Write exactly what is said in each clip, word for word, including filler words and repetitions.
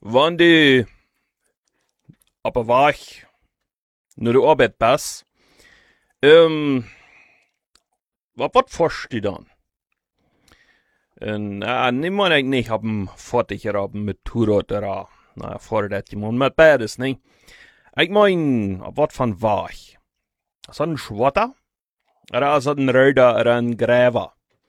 Wann du op een weg naar de arbeid bent, ähm, wat, wat forst du dan? En ja, neem maar ik niet op een voertuig op met toerot er, nou, voor dat je moet met beides, nee. Ik mijn, op wat van weg? Is dat een schwatter? Er is dat een rode, er een grijver?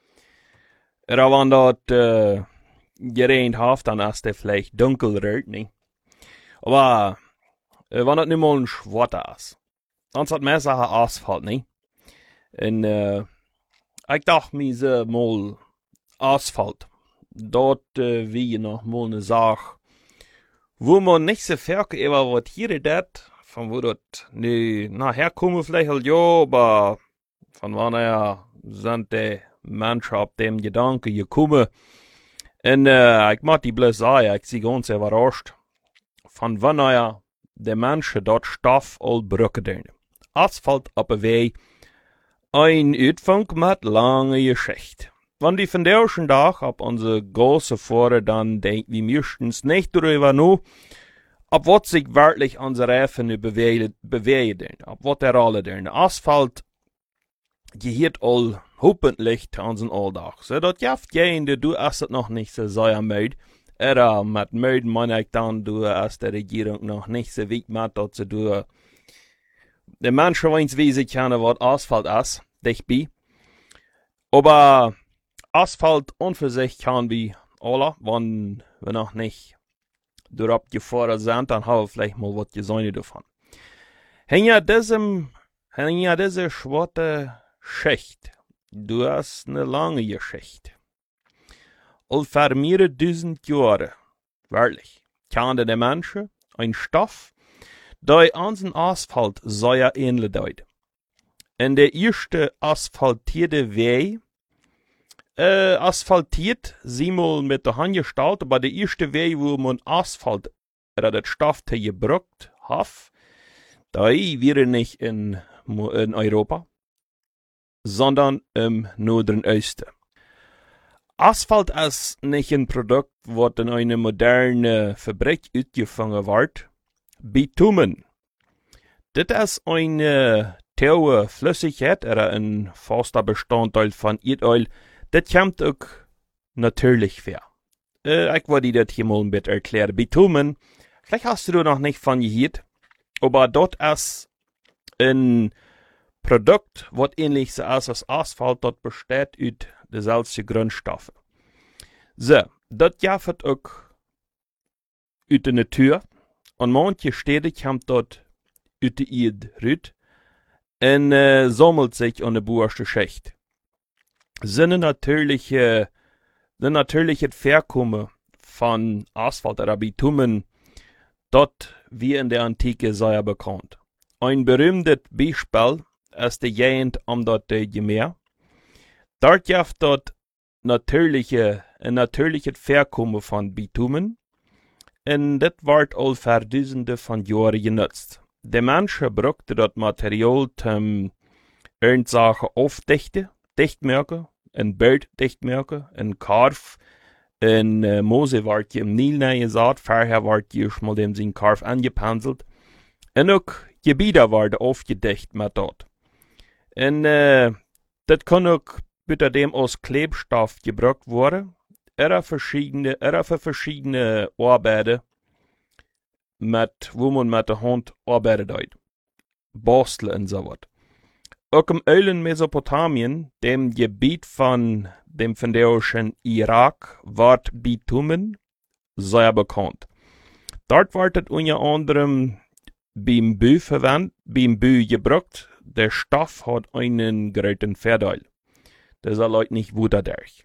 Er wanneer dat uh, geregend heeft, dan is het vielleicht dunkelrood, nee. Maar uh, wanneer het nu mal een schwatter is, dan is het meestal asfalt, nee. En uh, ik dacht me ze mal asfalt. Dat uh, wie je nog mal een zaak, wo man nicht so verke über wat hier dat, von wo dat nu nachher kommen vielleicht halt ja, aber von wanneer sind die Menschen auf dem Gedanke gekommen. En uh, ik mag die bloß sagen, ik zie ganz überrascht, von wanneer de Menschen dort Stoff al brücken doen. Asphalt op een weg, ein Uitfang met lange Geschichte. Wenn die von der ersten Tag ab unsere große Fahrer dann denken wir meistens nicht darüber nach, ab was sich wirklich unsere Reifen bewegen, bewegen, ab was der alle der Asphalt gehört all hoffentlich zu unseren Alltag. So, das jaft jene, du hast es noch nicht so sehr müde. Oder mit müde meine ich dann, du hast der Regierung noch nicht so weit mit, dass du die Menschen wenigstens wissen können, was Asphalt ist, dich bei. Aber Asphalt und für sich kann wie alle, wenn wir noch nicht darauf gefahren sind, dann haben wir vielleicht mal was gesehen davon. Hinter diesem, hinter dieser schwarzen Schicht, du hast eine lange Geschichte. Und für mehrere tausend Jahre, wirklich, kannten die Menschen ein Stoff, der unseren Asphalt sehr ähnlich deut. In der erste asphaltierte Weg, Äh, asphaltiert, siemal mit der Hand gestaltet, aber der erste Weg, wo man Asphalt, oder das Stoff gebrückt hat, da wäre nicht in, in Europa, sondern im Nordern Osten. Asphalt ist nicht ein Produkt, das in eine moderne Fabrik ausgefangen wird. Bitumen. Das ist eine teure Flüssigkeit, oder ein fester Bestandteil von Erdöl. Das kommt auch natürlich vor. Äh, ich wollte dir das hier mal ein bisschen erklären. Bitumen, vielleicht hast du noch nicht von gehört, aber dort ist ein Produkt, was ähnlich so ist als Asphalt, das besteht aus derselben Grundstoffe. So, das jaffet auch aus der Natur, und manche Städte kommt dort aus der Erde raus und äh, sammelt sich an der boerste Schicht. Sind natürliche, sind natürliche Verkommen von Asphalt oder Bitumen, dort wie in der Antike sehr bekannt. Ein berühmtes Beispiel ist die Gegend um das Meer. Dort gibt dort natürliche, ein natürliches Verkommen von Bitumen, und das wird all für Tausende von Jahren genutzt. Die Menschen brauchten das Material zum irgendwelche aufdichten, dichtmerken, een beeld dichtmerken, een karf, een uh, Mose wordt je im Nil neergezet, vorher wordt je mal dem zijn karf angepanzelt, en ook gebieden worden aufgedicht met dat. En uh, dat kan ook bitte dem als Klebstoff gebruikt worden, er verschiedene, er für verschiedene Arbeiten, met, wo man mit der Hand arbeiten deut. Basteln und so was. Auch im ölen Mesopotamien, dem Gebiet von dem phönderischen Irak, wird Bitumen sehr bekannt. Dort wird es unter anderem Bimbu verwendet, Bimbu gebraucht. Der Stoff hat einen großen Vorteil. Das soll Leute nicht wunder durch.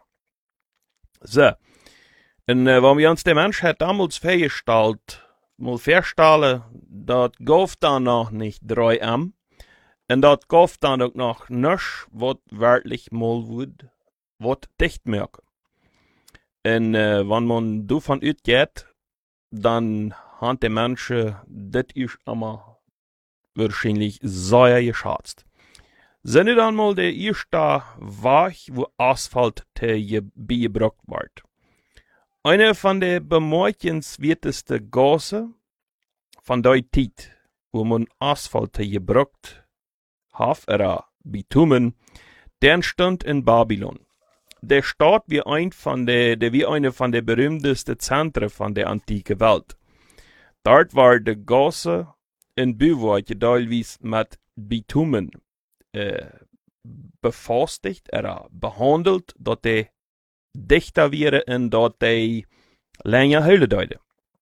So. Und äh, wenn wir uns der Menschheit damals festgestellt, mal feststellen, das gab dann noch nicht drei am. Und das gab dann auch noch nichts, was wirklich mal wird, was dicht merken. Und äh, wenn man davon ausgeht, dann haben die Menschen, das ist immer wahrscheinlich sehr geschätzt. Sind dann mal der erste Weg, wo Asphalt beigebracht wird. Eine von der bemerkenswertesten Gassen von der Zeit, wo man Asphalt gebraucht hat, oder Bitumen, der entstand in Babylon. Der Stadt wie ein von der, der wie eine von der berühmtesten Zentren von der antiken Welt. Dort war die Gasse in Büwerke teilweise mit Bitumen äh, befestigt oder behandelt, dass die dichter wäre und dass die länger halten deuten.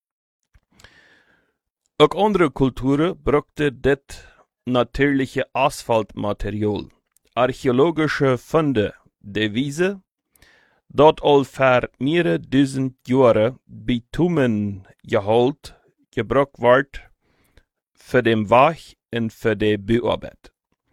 Auch andere Kulturen brauchten das natürliche Asphaltmaterial. Archäologische Funde beweisen, dass al für mehrere duizend Jahre Bitumen geholt gebraucht wird für den Weg und für die Bauarbeit.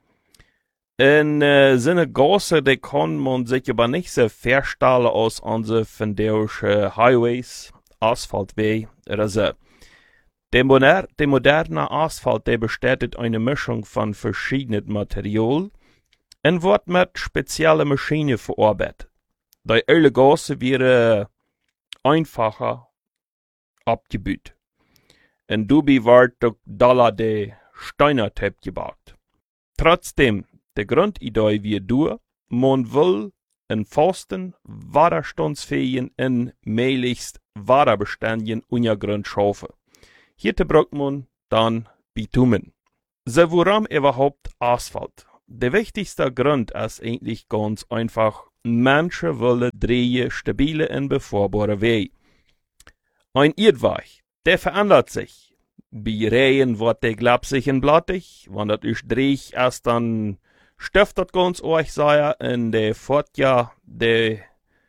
In äh, seine Gasse, die kann man sich aber nicht so vorstellen als unsere fandeurische Highways, Asphaltwege oder so. Der, moder der moderne Asphalt, der besteht eine Mischung von verschiedenen Material und wird mit speziellen Maschinen verarbeitet. Die alle Gasse wäre einfacher abgebaut. Und dabei wird durch Dollar der Steinertyp gebaut. Trotzdem, die Grundidee wie du, man will einen festen, widerstandsfähigen und möglichst wasserbeständigen Untergrund schaffen. Hier braucht man dann Bitumen. So warum überhaupt Asphalt? Der wichtigste Grund ist eigentlich ganz einfach, Menschen wollen drehen stabile und befahrbare Wege. Ein Erdweg, der verändert sich. Bei Regen wird der glapsig und blattig, wenn das ist dreig ist, dann stiftet das ganz euch sei und der fährt ja der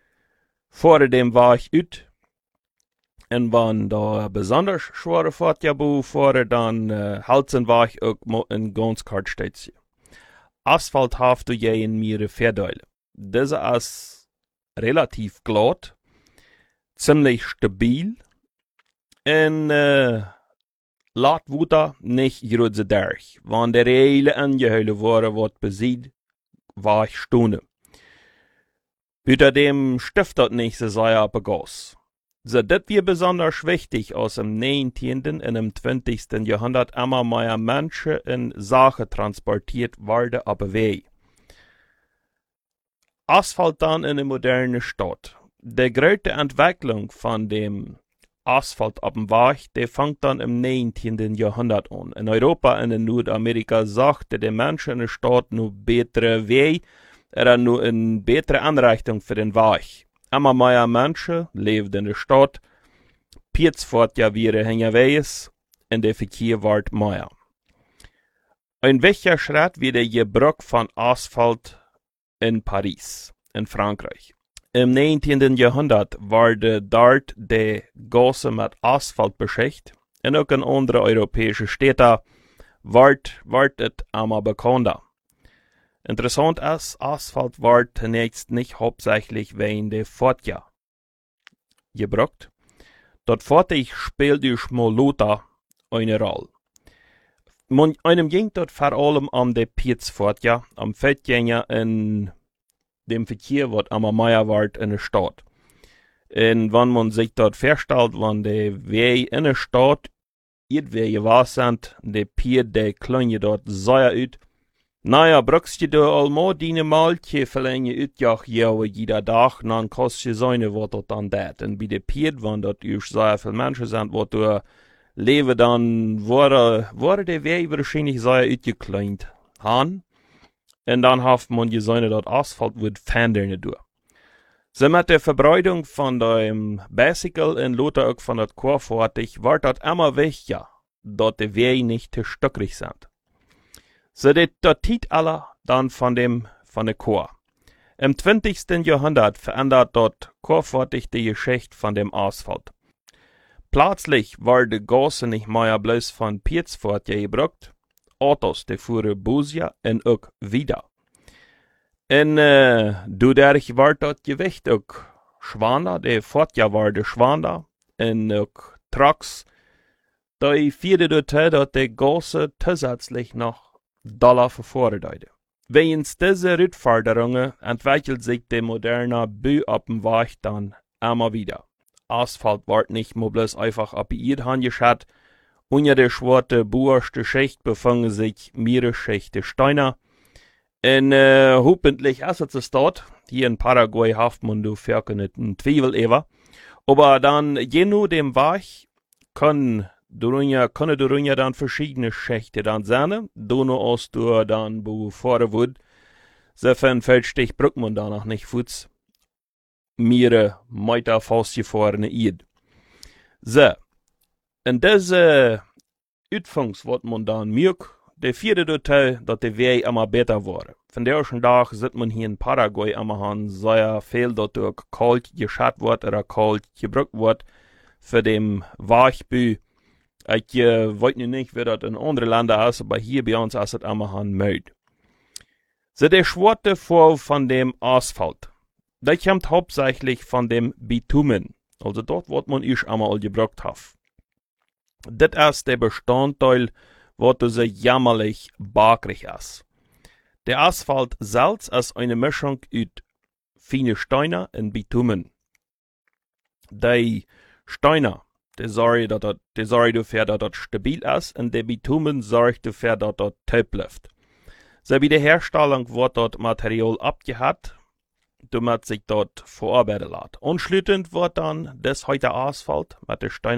vor dem Weg ut. Und wenn da besonders schwere fährt ja vor, dann äh, halten wir auch in ganz kort steht. Asphalt hat ja in mehrere Vorteile. Diese ist relativ glatt, ziemlich stabil und äh, lässt Wasser nicht gerade durch. Wenn der Reile angehalten wurde, wird besieht, war ich Stunde. Außerdem stiftet nicht so sehr ab Gas. So, das wird besonders wichtig aus dem neunzehnten und im zwanzigsten Jahrhundert immer mehr Menschen in Sachen transportiert werden auf den Weg. Asphalt dann in eine moderne Stadt. Die größte Entwicklung von dem Asphalt auf dem Weg, der fängt dann im neunzehnten Jahrhundert an. In Europa und in Nordamerika sagte der Mensch in der Stadt nur bessere Wege oder nur eine bessere Anrichtung für den Weg. Immer mehr Menschen leben in der Stadt, Pietz fährt ja wieder hingeweis und der Verkehr wird mehr. Ein wichtiger Schritt wird der Gebrauch von Asphalt in Paris, in Frankreich. Im neunzehnten Jahrhundert wurde dort die Gasse mit Asphalt beschichtet und auch in anderen europäischen Städten wird, wird es immer bekannter. Interessant ist, Asphalt wird zunächst nicht hauptsächlich wegen der Verkehr gebraucht. Dort fertig spielt die Schmoluta eine Rolle. Man, einem ging dort vor allem um den Pietsverkehr, am Feldgänger in dem Verkehr, wird immer mehr wird in der Stadt. Und wenn man sich dort vorstellt, wenn die Wege in der Stadt irgendwie gewahr sind, der Piet, der kleine dort sehr ut. Naja, brauchst du da allmal deine Maltje verlängern utjach jau jeder Tag, dann kostet je seine, was dort dann dat. Und bei der Piet, wenn dort üsch sehr viele Menschen sind, wo du leben, dann wurde, wurde der Weg wahrscheinlich sehr utgekleint han. Und dann hat man je seine dort Asphalt wird verändern durch. So mit der Verbreitung von dem Bicycle in Lothar auch von der Chorfertig, wird dort immer wichtiger, dass die Wege nicht zu stückrig sind. So det tit aller dann von dem, von der Chor. Im zwanzigsten Jahrhundert verändert dort chorfertig die Geschichte von dem Asphalt. Plötzlich war die Gasse nicht mehr bloß von Pietsfort gebraucht, Autos, die fuhren Busia und auch wieder. Und äh, dadurch war dort Gewicht auch schwander, die Fortja war der schwander, und auch Trucks, die führte dazu, dass die Gasse zusätzlich noch Dollar verforderte. Wegen dieser Rückforderungen entwickelt sich der moderne Bau auf dem Weg dann immer wieder. Asphalt wird nicht mehr bloß einfach abgeiert handgeschat. Unter der schwarze buerste Schicht befangen sich mehrere Schichten Steiner. En äh, hoffentlich ist es dort. Hier in Paraguay haft man du verkenneten Zwiebel ever. Aber dann, je nur dem Weg, kann Durunja, können Durunja dann verschiedene Schächte dann sein. Dono aus du dann, wo vorne wird. So von Feldstich brückt man danach nicht Fuß. Mehrere Meter festgefahrene Eid. So. In diese Utfangs wird man dann merken, der vierte Teil, dass der Weg immer besser wurde. Von der ersten Tag sieht man hier in Paraguay immer han sehr viel, dass durch kalt geschat wird oder kalt gebrückt wird für den Weichbü. Ich äh, weiß nicht, wie das in anderen Ländern ist, aber hier bei uns ist es immer han möd. So der schwarze Fall von dem Asphalt, der kommt hauptsächlich von dem Bitumen. Also dort, wo man ich einmal gebrückt hat. Das ist der Bestandteil, was so jämmerlich bakrig ist. Der Asphalt selbst ist eine Mischung aus feine Steine und Bitumen. Die Steine, die sorgen, dass das, die sorgen dafür, dass das stabil ist, und der Bitumen sorgt dafür, dass das taub bleibt. So bei der Herstellung wird das Material abgehakt, damit sich dort verarbeiten lässt. Anschließend wird dann das heute Asphalt mit den Steinen